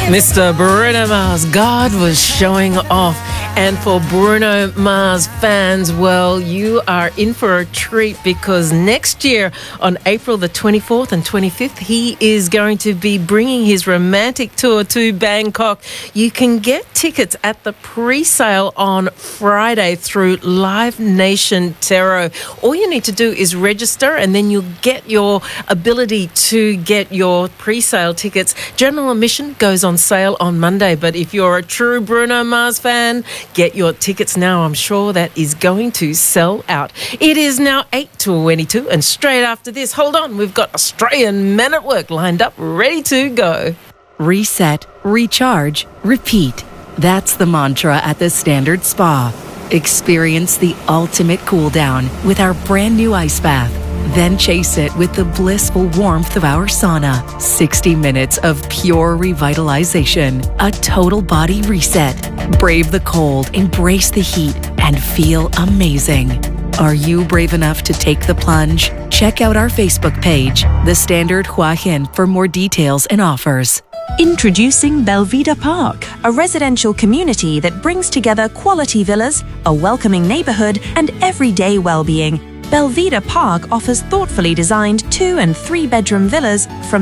Mr. Bruno Mars, God was showing off. And for Bruno Mars fans, well, you are in for a treat because next year on April the 24th and 25th, he is going to be bringing his romantic tour to Bangkok. You can get tickets at the pre-sale on Friday through Live Nation Tarot. All you need to do is register and then you'll get your ability to get your pre-sale tickets. General admission goes on sale on Monday, but if you're a true Bruno Mars fan, get your tickets now. I'm sure that is going to sell out. It is now 8:22, and straight after this, hold on, we've got Australian Men at Work lined up, ready to go. Reset, recharge, repeat. That's the mantra at the Standard Spa. Experience the ultimate cool down with our brand new ice bath. Then chase it with the blissful warmth of our sauna. 60 minutes of pure revitalization. A total body reset. Brave the cold, embrace the heat, and feel amazing. Are you brave enough to take the plunge? Check out our Facebook page, The Standard Hua Hin, for more details and offers. Introducing Belvedere Park, a residential community that brings together quality villas, a welcoming neighborhood, and everyday well-being. Belvedere Park offers thoughtfully designed 2- and 3-bedroom villas from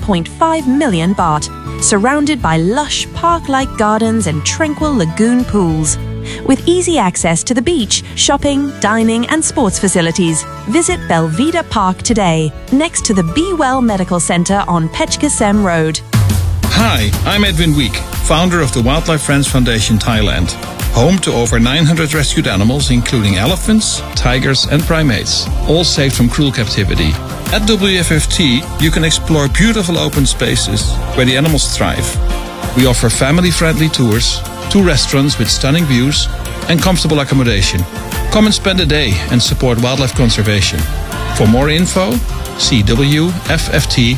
7.5 million baht, surrounded by lush park-like gardens and tranquil lagoon pools. With easy access to the beach, shopping, dining, and sports facilities, visit Belvedere Park today, next to the Be Well Medical Center on Pechkasem Road. Hi, I'm Edwin Week, founder of the Wildlife Friends Foundation Thailand, home to over 900 rescued animals, including elephants, tigers, and primates, all saved from cruel captivity. At WFFT, you can explore beautiful open spaces where the animals thrive. We offer family-friendly tours, 2 restaurants with stunning views, and comfortable accommodation. Come and spend a day and support wildlife conservation. For more info, see WFFT.org.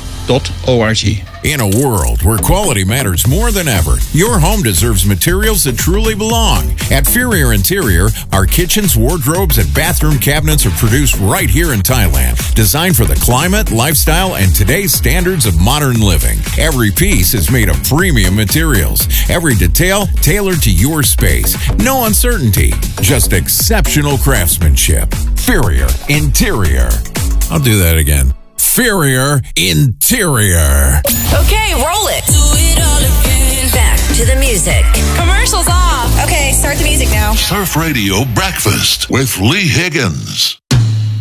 In a world where quality matters more than ever, your home deserves materials that truly belong. At Furrier Interior, our kitchens, wardrobes, and bathroom cabinets are produced right here in Thailand, designed for the climate, lifestyle, and today's standards of modern living. Every piece is made of premium materials. Every detail tailored to your space. No uncertainty, just exceptional craftsmanship. Furrier Interior. I'll do that again. Furrier Interior. Okay, roll it. Do it all again. Back to the music. Commercials off. Okay, start the music now. Surf Radio Breakfast with Lee Higgins.